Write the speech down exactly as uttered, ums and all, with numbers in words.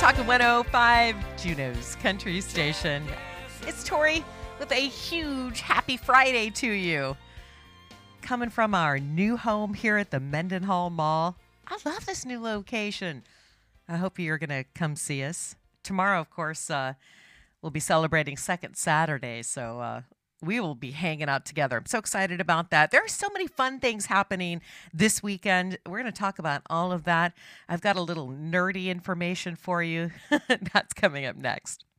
Talking one oh five, Juneau's Country Station. It's Tori with a huge happy Friday to you. Coming from our new home here at the Mendenhall Mall. I love this new location. I hope you're going to come see us. Tomorrow, of course, uh, we'll be celebrating Second Saturday, so uh, we will be hanging out together. I'm so excited about that. There are so many fun things happening this weekend. We're going to talk about all of that. I've got a little nerdy information for you. That's coming up next.